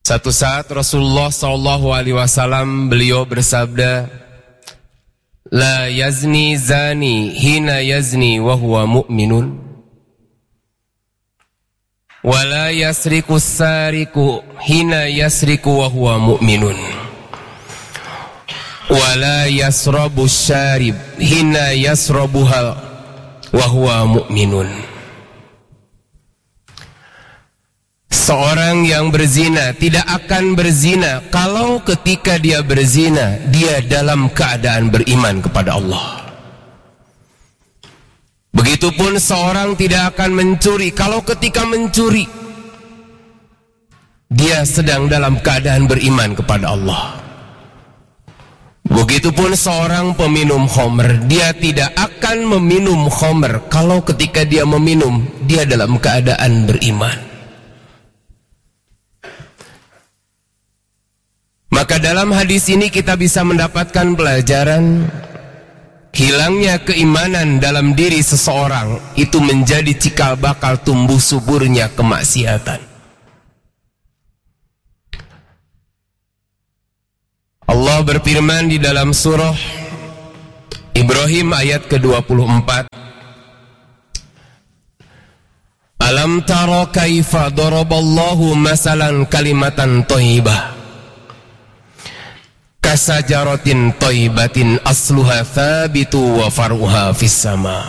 Satu saat Rasulullah SAW beliau bersabda, "La yazni zani hina yazni wa huwa mu'minun, wa la yasriku sariku hina yasriku wa huwa mu'minun, wa la yasrabu syarib hina yasrabuha wa huwa mu'minun." Seorang yang berzina tidak akan berzina kalau ketika dia berzina dia dalam keadaan beriman kepada Allah. Begitupun seorang tidak akan mencuri kalau ketika mencuri dia sedang dalam keadaan beriman kepada Allah. Begitupun seorang peminum khamr, dia tidak akan meminum khamr kalau ketika dia meminum dia dalam keadaan beriman. Maka dalam hadis ini kita bisa mendapatkan pelajaran hilangnya keimanan dalam diri seseorang itu menjadi cikal bakal tumbuh suburnya kemaksiatan. Allah berfirman di dalam surah Ibrahim ayat ke-24, "Alam tara kaifa daraballahu masalan kalimatan thayyibah kasajaratin thayyibatin asluha thabitu wa faruha fis sama."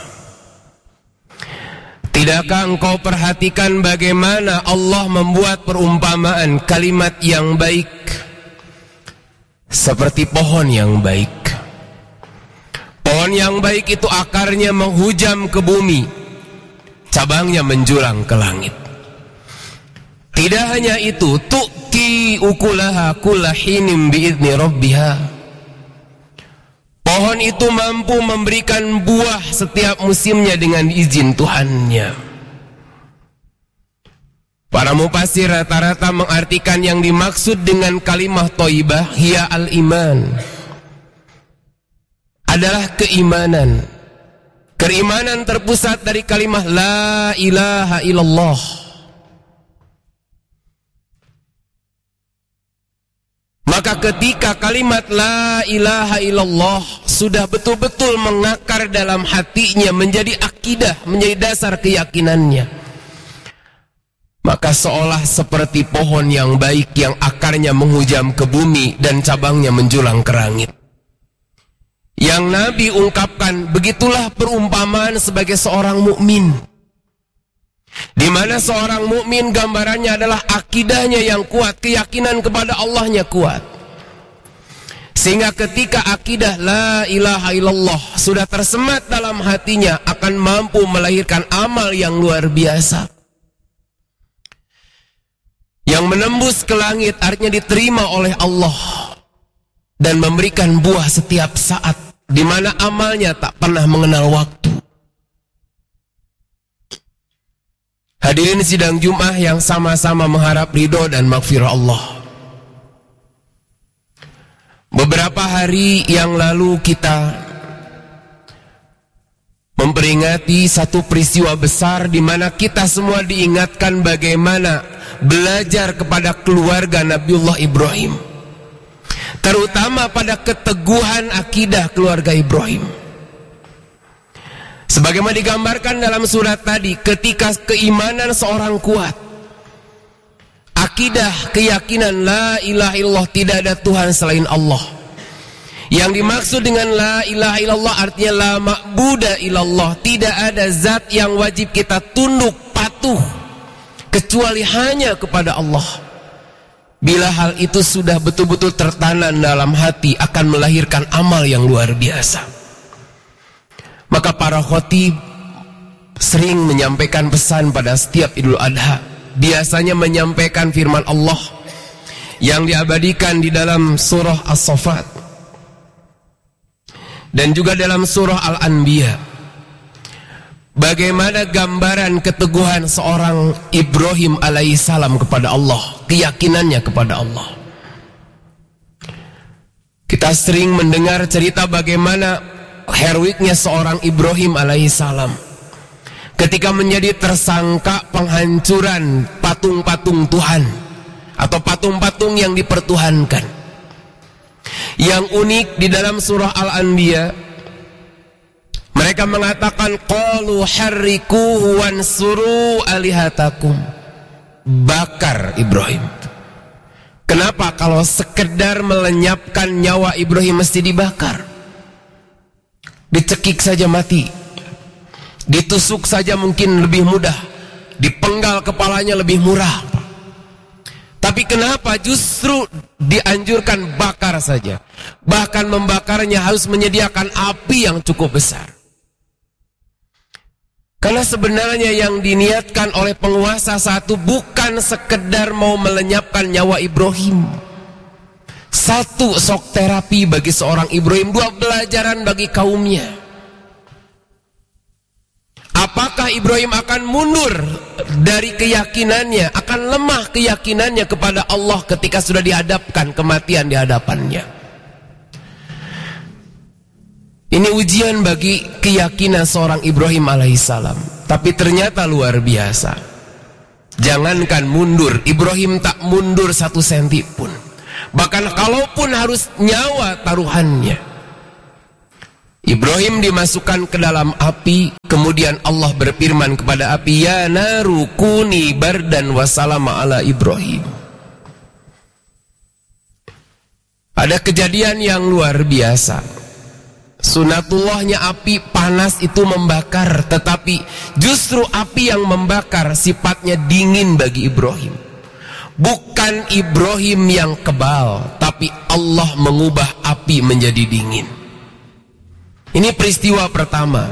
Tidakkah engkau perhatikan bagaimana Allah membuat perumpamaan kalimat yang baik seperti pohon yang baik. Pohon yang baik itu akarnya menghujam ke bumi, cabangnya menjulang ke langit. Tidak hanya itu, tu'ti ukulaha kulla hinin bi'izni rabbiha. Pohon itu mampu memberikan buah setiap musimnya dengan izin Tuhannya. Para mufassir rata-rata mengartikan yang dimaksud dengan kalimah thayyibah hiya al-iman, adalah keimanan. Keimanan terpusat dari kalimah la ilaha illallah. Maka ketika kalimat la ilaha illallah sudah betul-betul mengakar dalam hatinya, menjadi akidah, menjadi dasar keyakinannya, maka seolah seperti pohon yang baik yang akarnya menghujam ke bumi dan cabangnya menjulang ke langit. Yang Nabi ungkapkan, begitulah perumpamaan sebagai seorang mukmin, di mana seorang mukmin gambarannya adalah akidahnya yang kuat, keyakinan kepada Allahnya kuat. Sehingga ketika akidah la ilaha illallah sudah tersemat dalam hatinya, akan mampu melahirkan amal yang luar biasa, yang menembus ke langit, artinya diterima oleh Allah dan memberikan buah setiap saat, di mana amalnya tak pernah mengenal waktu. Hadirin sidang Jum'ah yang sama-sama mengharap ridho dan maghfirah Allah. Beberapa hari yang lalu kita memperingati satu peristiwa besar di mana kita semua diingatkan bagaimana belajar kepada keluarga Nabiullah Ibrahim, terutama pada keteguhan akidah keluarga Ibrahim. Sebagaimana digambarkan dalam surat tadi, ketika keimanan seorang kuat, akidah, keyakinan la ilaha illallah, tidak ada Tuhan selain Allah. Yang dimaksud dengan la ilaha illallah artinya la ma'buda illallah, tidak ada zat yang wajib kita tunduk patuh kecuali hanya kepada Allah. Bila hal itu sudah betul-betul tertanam dalam hati, akan melahirkan amal yang luar biasa. Maka para khatib sering menyampaikan pesan pada setiap Idul Adha. Biasanya menyampaikan firman Allah yang diabadikan di dalam surah As-Saffat dan juga dalam surah Al-Anbiya. Bagaimana gambaran keteguhan seorang Ibrahim alaihissalam kepada Allah, keyakinannya kepada Allah. Kita sering mendengar cerita bagaimana heroiknya seorang Ibrahim alaihissalam ketika menjadi tersangka penghancuran patung-patung Tuhan, atau patung-patung yang dipertuhankan. Yang unik di dalam surah Al-Anbiya, mereka mengatakan qalu harrikuhu wansuru alihatakum. Bakar Ibrahim. Kenapa kalau sekedar melenyapkan nyawa Ibrahim mesti dibakar? Dicekik saja mati, ditusuk saja mungkin lebih mudah, dipenggal kepalanya lebih murah. Tapi kenapa justru dianjurkan bakar saja? Bahkan membakarnya harus menyediakan api yang cukup besar. Karena sebenarnya yang diniatkan oleh penguasa satu bukan sekedar mau melenyapkan nyawa Ibrahim. Satu, sok terapi bagi seorang Ibrahim. Dua, pelajaran bagi kaumnya. Apakah Ibrahim akan mundur dari keyakinannya, akan lemah keyakinannya kepada Allah ketika sudah dihadapkan kematian di hadapannya? Ini ujian bagi keyakinan seorang Ibrahim alaihissalam. Tapi ternyata luar biasa. Jangankan mundur, Ibrahim tak mundur 1 senti pun. Bahkan kalaupun harus nyawa taruhannya, Ibrahim dimasukkan ke dalam api. Kemudian Allah berfirman kepada api, ya naru kuni bardan wasalama ala Ibrahim. Ada kejadian yang luar biasa. Sunatullahnya api panas itu membakar, tetapi justru api yang membakar sifatnya dingin bagi Ibrahim. Bukan Ibrahim yang kebal, tapi Allah mengubah api menjadi dingin. Ini peristiwa pertama.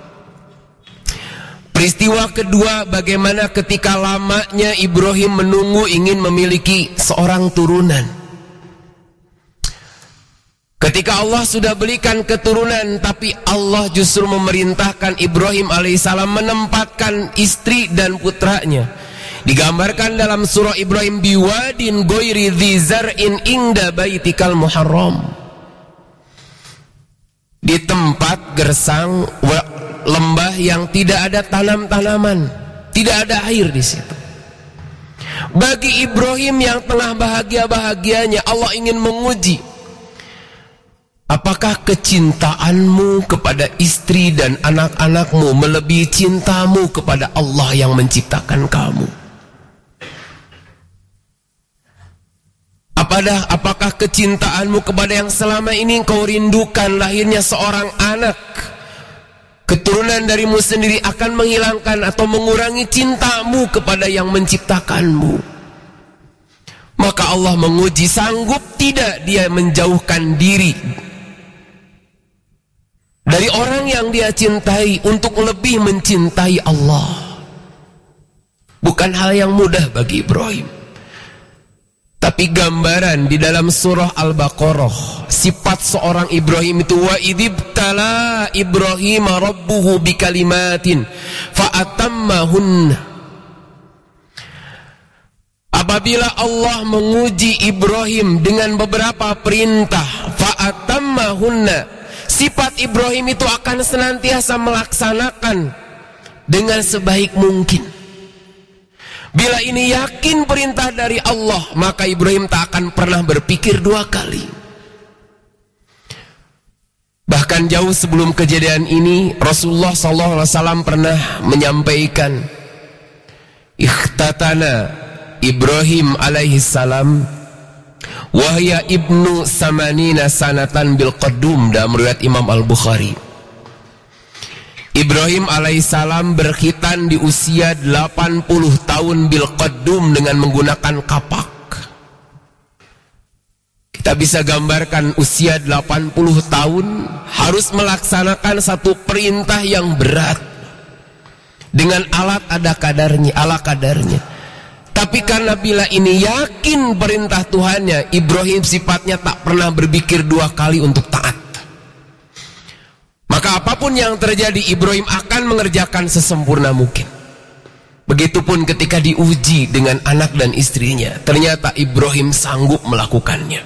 Peristiwa kedua, bagaimana ketika lamanya Ibrahim menunggu ingin memiliki seorang turunan. Ketika Allah sudah berikan keturunan, tapi Allah justru memerintahkan Ibrahim alaihissalam menempatkan istri dan putranya. Digambarkan dalam surah Ibrahim, biwadin ghairi dzi zar'in inda baitikal muharram. Di tempat gersang lembah yang tidak ada tanam-tanaman, tidak ada air di situ. Bagi Ibrahim yang tengah bahagia-bahagianya, Allah ingin menguji, apakah kecintaanmu kepada istri dan anak-anakmu melebihi cintamu kepada Allah yang menciptakan kamu? Apakah kecintaanmu kepada yang selama ini kau rindukan lahirnya seorang anak, keturunan darimu sendiri, akan menghilangkan atau mengurangi cintamu kepada yang menciptakanmu? Maka Allah menguji, sanggup tidak dia menjauhkan diri dari orang yang dia cintai untuk lebih mencintai Allah. Bukan hal yang mudah bagi Ibrahim. Tapi gambaran di dalam surah Al-Baqarah, sifat seorang Ibrahim itu, wa idzibtala Ibrahim rabbuhu bikalimatin fa'atammahunna. Apabila Allah menguji Ibrahim dengan beberapa perintah, fa'atammahunna, sifat Ibrahim itu akan senantiasa melaksanakan dengan sebaik mungkin. Bila ini yakin perintah dari Allah, maka Ibrahim tak akan pernah berpikir 2 kali. Bahkan jauh sebelum kejadian ini, Rasulullah SAW pernah menyampaikan, ikhtatana Ibrahim alaihissalam wahya ibnu samanina sanatan bil qadum, dalam riwayat Imam Al-Bukhari. Ibrahim alaihissalam berkhitan di usia 80 tahun bil qadum dengan menggunakan kapak. Kita bisa gambarkan usia 80 tahun harus melaksanakan satu perintah yang berat dengan alat ada kadarnya, ala kadarnya. Tapi karena bila ini yakin perintah Tuhannya, Ibrahim sifatnya tak pernah berpikir 2 kali untuk taat. Maka apapun yang terjadi, Ibrahim akan mengerjakan sesempurna mungkin. Begitupun ketika diuji dengan anak dan istrinya, ternyata Ibrahim sanggup melakukannya.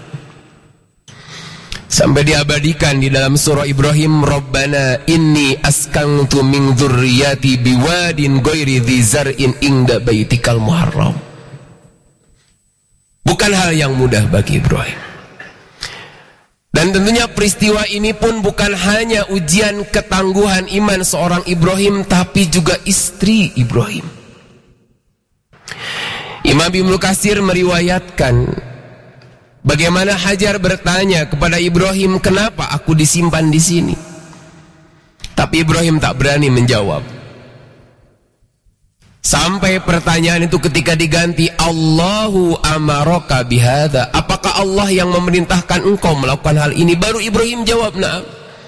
Sampai diabadikan di dalam surah Ibrahim, Rabbana inni askantu min dzurriyyati biwadin ghairi dzi zar'in inda baitikal muharram. Bukan hal yang mudah bagi Ibrahim. Dan tentunya peristiwa ini pun bukan hanya ujian ketangguhan iman seorang Ibrahim, tapi juga istri Ibrahim. Imam Ibnu Katsir meriwayatkan bagaimana Hajar bertanya kepada Ibrahim, kenapa aku disimpan di sini? Tapi Ibrahim tak berani menjawab. Sampai pertanyaan itu ketika diganti, Allahu amaraka bihadza, apakah Allah yang memerintahkan engkau melakukan hal ini? Baru Ibrahim jawab, na'am.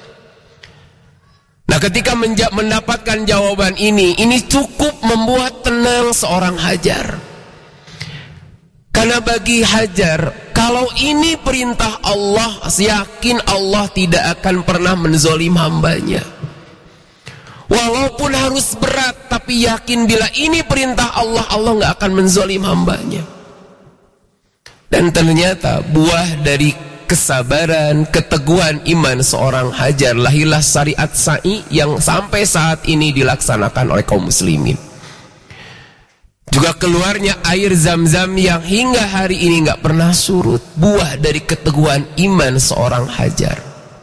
Nah, ketika mendapatkan jawaban ini cukup membuat tenang seorang Hajar. Karena bagi Hajar, kalau ini perintah Allah, yakin Allah tidak akan pernah menzolim hambanya. Walaupun harus berat, tapi yakin bila ini perintah Allah, Allah nggak akan menzolim hambanya. Dan ternyata buah dari kesabaran, keteguhan iman seorang Hajar, lahirlah syariat sa'i yang sampai saat ini dilaksanakan oleh kaum muslimin. Juga keluarnya air Zam-Zam yang hingga hari ini nggak pernah surut, buah dari keteguhan iman seorang Hajar.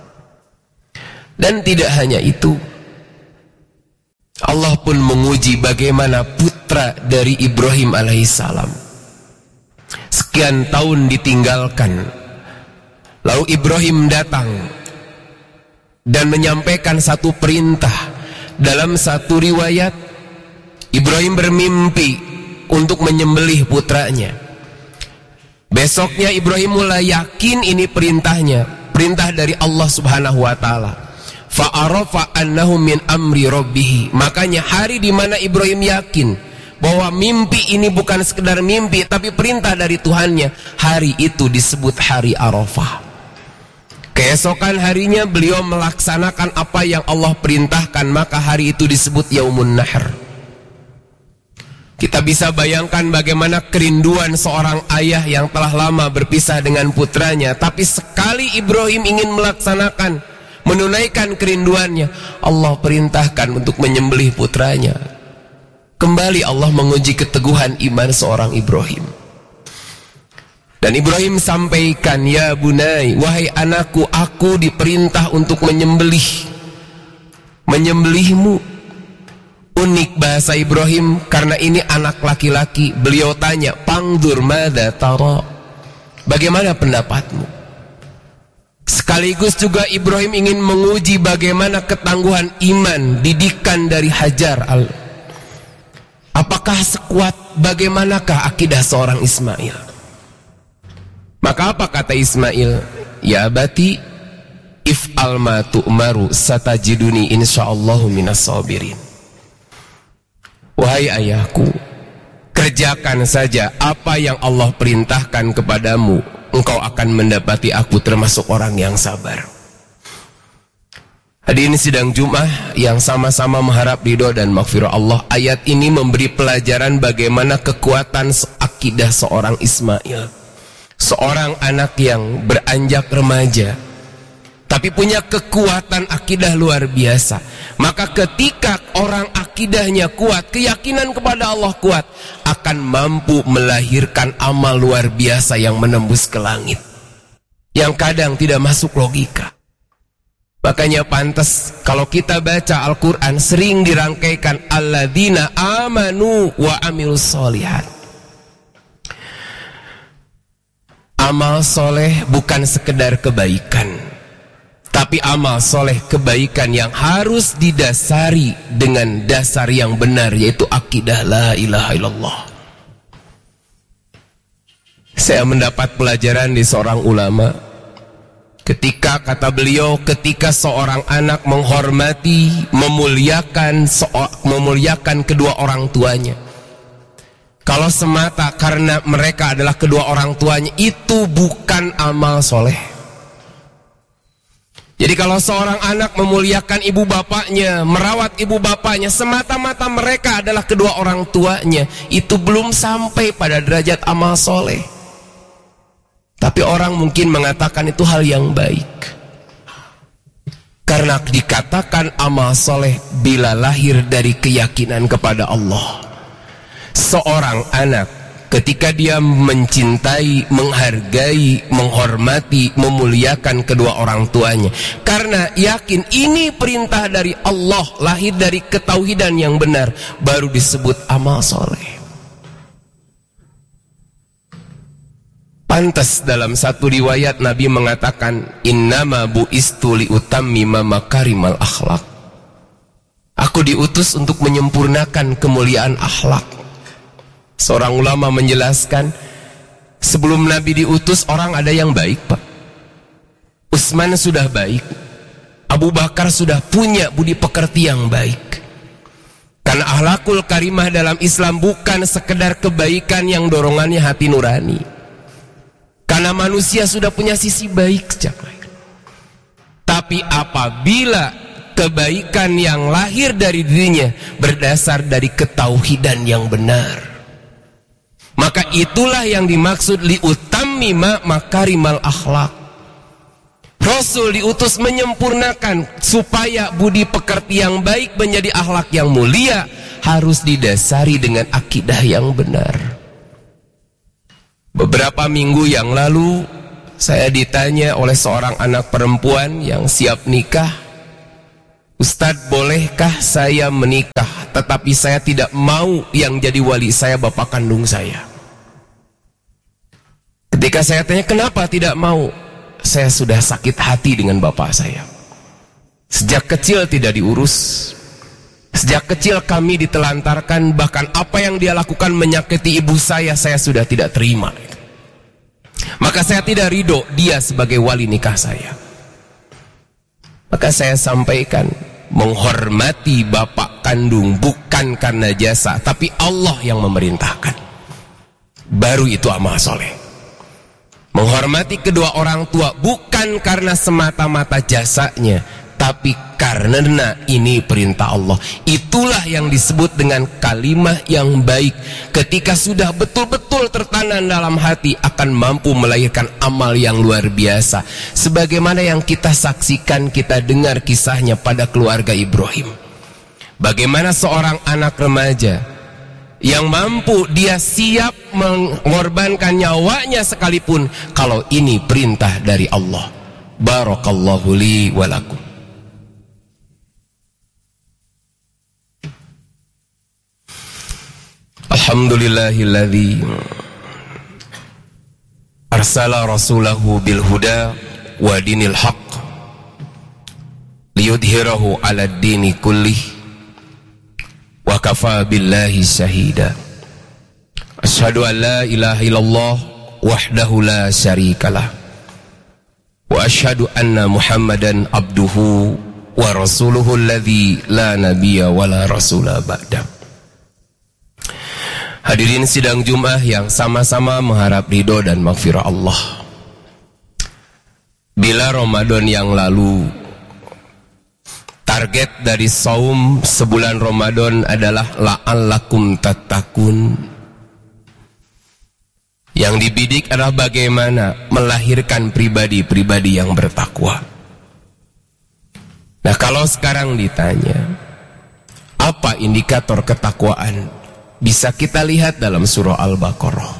Dan tidak hanya itu, Allah pun menguji bagaimana putra dari Ibrahim alaihissalam. Sekian tahun ditinggalkan, lalu Ibrahim datang dan menyampaikan satu perintah. Dalam satu riwayat, Ibrahim bermimpi untuk menyembelih putranya. Besoknya Ibrahim mulai yakin ini perintahnya, perintah dari Allah Subhanahu wa taala. Fa'arafa annahu min amri rabbih. Makanya hari di mana Ibrahim yakin bahwa mimpi ini bukan sekedar mimpi tapi perintah dari Tuhannya, hari itu disebut hari Arafah. Keesokan harinya beliau melaksanakan apa yang Allah perintahkan, maka hari itu disebut Yaumun Nahr. Kita bisa bayangkan bagaimana kerinduan seorang ayah yang telah lama berpisah dengan putranya, tapi sekali Ibrahim ingin melaksanakan, menunaikan kerinduannya, Allah perintahkan untuk menyembelih putranya. Kembali Allah menguji keteguhan iman seorang Ibrahim. Dan Ibrahim sampaikan, ya bunai, wahai anakku, aku diperintah untuk menyembelihmu. Unik bahasa Ibrahim, karena ini anak laki-laki. Beliau tanya, pangdur madza tara, bagaimana pendapatmu? Sekaligus juga Ibrahim ingin menguji bagaimana ketangguhan iman, didikan dari Hajar. Apakah sekuat, bagaimanakah akidah seorang Ismail? Maka apa kata Ismail? Ya abati, if'al ma tu'maru satajiduni insyaallahu minas sabirin. Wahai ayahku, kerjakan saja apa yang Allah perintahkan kepadamu, engkau akan mendapati aku termasuk orang yang sabar. Hadirin sidang Jumat yang sama-sama mengharap ridho dan maghfirah Allah, ayat ini memberi pelajaran bagaimana kekuatan akidah seorang Ismail, seorang anak yang beranjak remaja tapi punya kekuatan akidah luar biasa. Maka ketika orang akidahnya kuat, keyakinan kepada Allah kuat, akan mampu melahirkan amal luar biasa yang menembus ke langit, yang kadang tidak masuk logika. Makanya pantas kalau kita baca Al-Quran sering dirangkaikan alladzina amanu wa amilus sholihat. Amal soleh bukan sekedar kebaikan, tapi amal soleh kebaikan yang harus didasari dengan dasar yang benar, yaitu akidah la ilaha illallah. Saya mendapat pelajaran di seorang ulama, ketika kata beliau, ketika seorang anak menghormati, memuliakan kedua orang tuanya, kalau semata karena mereka adalah kedua orang tuanya, itu bukan amal soleh. Jadi kalau seorang anak memuliakan ibu bapaknya, merawat ibu bapaknya, semata-mata mereka adalah kedua orang tuanya, itu belum sampai pada derajat amal soleh. Tapi orang mungkin mengatakan itu hal yang baik, karena dikatakan amal soleh bila lahir dari keyakinan kepada Allah. Seorang anak ketika dia mencintai, menghargai, menghormati, memuliakan kedua orang tuanya, karena yakin ini perintah dari Allah, lahir dari ketauhidan yang benar, baru disebut amal soleh. Pantas dalam satu riwayat Nabi mengatakan, innama bu'istu liutammima makarimal akhlak. Aku diutus untuk menyempurnakan kemuliaan akhlak. Seorang ulama menjelaskan, sebelum Nabi diutus orang ada yang baik, Pak. Utsman sudah baik, Abu Bakar sudah punya budi pekerti yang baik. Karena akhlakul karimah dalam Islam bukan sekedar kebaikan yang dorongannya hati nurani. Karena manusia sudah punya sisi baik sejak lahir. Tapi apabila kebaikan yang lahir dari dirinya berdasar dari ketauhidan yang benar, maka itulah yang dimaksud liutammima makarimal akhlak. Rasul diutus menyempurnakan supaya budi pekerti yang baik menjadi akhlak yang mulia harus didasari dengan akidah yang benar. Beberapa minggu yang lalu saya ditanya oleh seorang anak perempuan yang siap nikah, Ustadz, bolehkah saya menikah tetapi saya tidak mau yang jadi wali saya bapak kandung saya? Ketika saya tanya kenapa tidak mau, saya sudah sakit hati dengan bapak saya. Sejak kecil tidak diurus, sejak kecil kami ditelantarkan, bahkan apa yang dia lakukan menyakiti ibu saya sudah tidak terima. Maka saya tidak ridho dia sebagai wali nikah saya. Maka saya sampaikan, menghormati bapak kandung bukan karena jasa, tapi Allah yang memerintahkan. Baru itu amal soleh. Menghormati kedua orang tua bukan karena semata-mata jasanya, tapi karena ini perintah Allah. Itulah yang disebut dengan kalimah yang baik. Ketika sudah betul-betul tertanam dalam hati, akan mampu melahirkan amal yang luar biasa. Sebagaimana yang kita saksikan, kita dengar kisahnya pada keluarga Ibrahim. Bagaimana seorang anak remaja yang mampu, dia siap mengorbankan nyawanya sekalipun kalau ini perintah dari Allah. Barakallahu li wa lakum. Alhamdulillahilladzi arsala rasulahu bil huda wa dinil haqq liyudhhirahu 'alad dini kullih wa kafa billahi syahida. Asyhadu an la ilaha illallah wahdahu la syarikalah wa asyhadu anna Muhammadan abduhu wa rasuluhu alladzi la nabiyya wa la rasula ba'da. Hadirin sidang Jumat yang sama-sama mengharap ridho dan maghfirah Allah. Bila Ramadan yang lalu target dari saum sebulan Ramadan adalah la'allakum tattaqun, yang dibidik adalah bagaimana melahirkan pribadi-pribadi yang bertakwa. Nah, kalau sekarang ditanya apa indikator ketakwaan, bisa kita lihat dalam surah Al-Baqarah.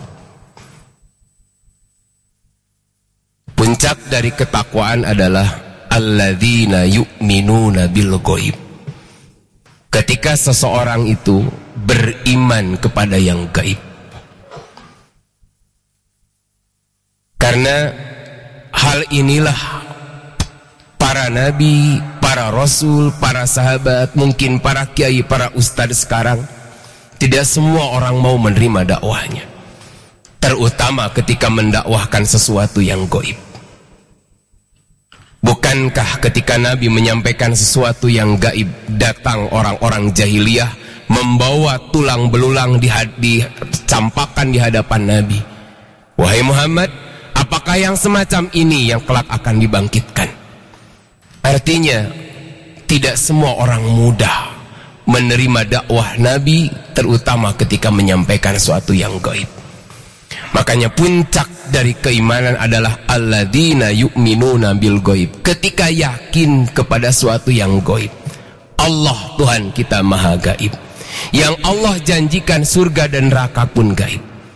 Puncak dari ketakwaan adalah alladzina yu'minuna bil ghaib. Ketika seseorang itu beriman kepada yang gaib. Karena hal inilah para nabi, para rasul, para sahabat, mungkin para kiai, para ustadz sekarang, tidak semua orang mau menerima dakwahnya. Terutama ketika mendakwahkan sesuatu yang gaib. Bukankah ketika Nabi menyampaikan sesuatu yang gaib, datang orang-orang jahiliyah membawa tulang belulang dicampakkan di hadapan Nabi. Wahai Muhammad, apakah yang semacam ini yang kelak akan dibangkitkan? Artinya, tidak semua orang mudah menerima dakwah Nabi, terutama ketika menyampaikan sesuatu yang gaib. Makanya puncak dari keimanan adalah alladzina yu'minuna bil ghaib. Ketika yakin kepada sesuatu yang gaib, Allah Tuhan kita maha gaib, yang Allah janjikan surga dan neraka pun gaib.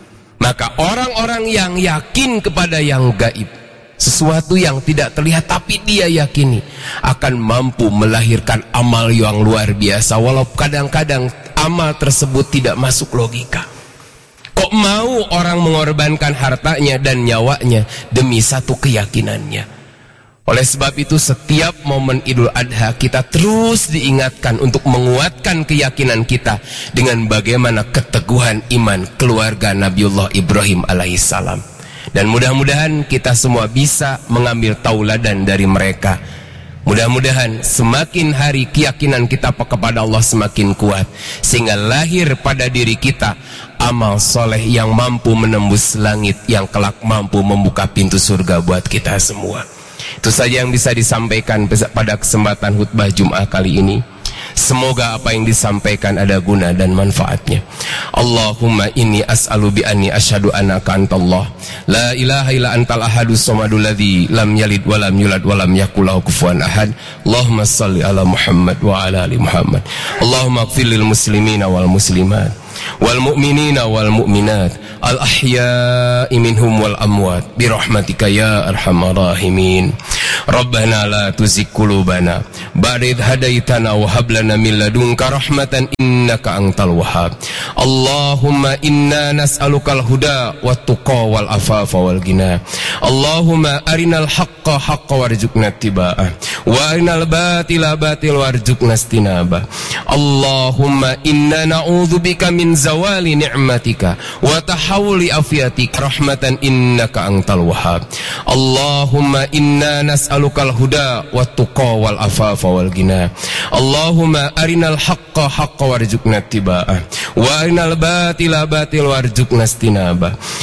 Maka orang-orang yang yakin kepada yang gaib, sesuatu yang tidak terlihat tapi dia yakini, akan mampu melahirkan amal yang luar biasa, walau kadang-kadang amal tersebut tidak masuk logika. Kok mau orang mengorbankan hartanya dan nyawanya demi satu keyakinannya? Oleh sebab itu setiap momen Idul Adha kita terus diingatkan untuk menguatkan keyakinan kita dengan bagaimana keteguhan iman keluarga Nabiullah Ibrahim alaihissalam. Dan mudah-mudahan kita semua bisa mengambil tauladan dari mereka. Mudah-mudahan semakin hari keyakinan kita kepada Allah semakin kuat, sehingga lahir pada diri kita amal soleh yang mampu menembus langit, yang kelak mampu membuka pintu surga buat kita semua. Itu saja yang bisa disampaikan pada kesempatan khutbah Jum'ah kali ini. Semoga apa yang disampaikan ada guna dan manfaatnya. Allahumma inni as'alu bi anni asyhadu annaka antallah la ilaha illa antal ahadus samadul ladzi lam yalid wa lam yulad wa lam yakul lahu kufuwan ahad. Allahumma shalli ala Muhammad wa ala ali Muhammad. Allahumma ighfir lil muslimina wal muslimat wal mu'minina wal mu'minat al ahya'i minhum wal amwat bi rahmatika ya arhamar rahimin. Rabbana la tuzigh qulubana ba'da idh hadaitana wa hab lana min ladunka rahmatan innaka antal wahhab. Allahumma inna nas'alukal huda wat tuqa wal afafa wal ghina. Allahumma arinal haqqa haqqan warzuqna ittiba'ah wa arinal batila batil warzuqna istinabah. Allahumma inna na'udzubika min zawali ni'matika wa tahawuli afiyatika rahmatan innaka antal wahhab. Allahumma inna nas'alukal huda wat tuqa wal afafa wal ghina. Allahumma arinal haqqa haqqan warzuqna ittiba'ah wa arinal batila batil warzuqna istinabah.